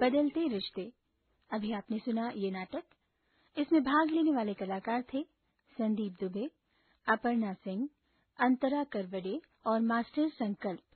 बदलते रिश्ते। अभी आपने सुना ये नाटक। इसमें भाग लेने वाले कलाकार थे संदीप दुबे, अपर्णा सिंह, अंतरा करवडे और मास्टर संकल्प।